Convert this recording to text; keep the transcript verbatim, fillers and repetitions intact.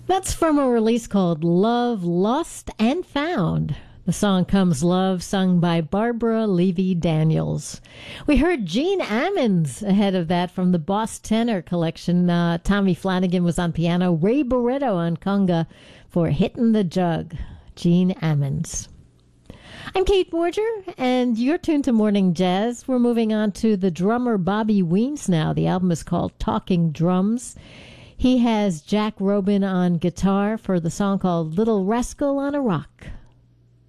That's from a release called Love, Lost, and Found. The song Comes Love, sung by Barbara Levy Daniels. We heard Gene Ammons ahead of that from the Boss Tenor collection. Uh, Tommy Flanagan was on piano, Ray Barretto on conga for Hittin' the Jug. Gene Ammons. I'm Kate Borger, and you're tuned to Morning Jazz. We're moving on to the drummer Bobby Weems now. The album is called Talking Drums. He has Jack Robin on guitar for the song called Little Rascal on a Rock.